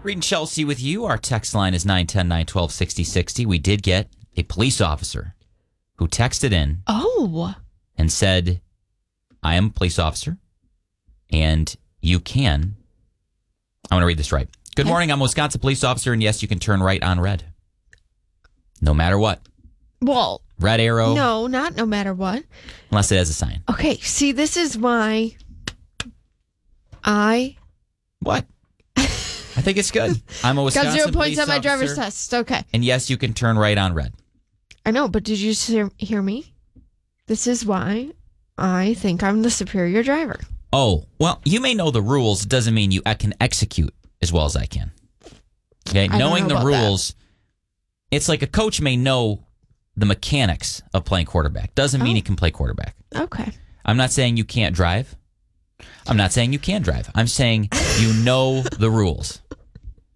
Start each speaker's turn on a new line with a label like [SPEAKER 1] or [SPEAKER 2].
[SPEAKER 1] Reading Chelsea with you. Our text line is 910-912-6060. We did get a police officer who texted in and said, I am a police officer, and you can. I want to read this right. Good morning. I'm a Wisconsin police officer, and yes, you can turn right on red. No matter what.
[SPEAKER 2] Well,
[SPEAKER 1] red arrow.
[SPEAKER 2] No, not no matter what.
[SPEAKER 1] Unless it has a sign.
[SPEAKER 2] Okay, see, this is why
[SPEAKER 1] What? I think it's good. I'm a Wisconsin
[SPEAKER 2] got 0 points
[SPEAKER 1] police
[SPEAKER 2] on my
[SPEAKER 1] officer,
[SPEAKER 2] driver's test. Okay.
[SPEAKER 1] And yes, you can turn right on red.
[SPEAKER 2] I know, but did you hear me? This is why I think I'm the superior driver.
[SPEAKER 1] Oh, well, you may know the rules. It doesn't mean I can execute as well as I can. Okay, knowing the rules, it's like a coach may know the mechanics of playing quarterback. Doesn't mean he can play quarterback.
[SPEAKER 2] Okay.
[SPEAKER 1] I'm not saying you can't drive. I'm not saying you can drive. I'm saying you know the rules.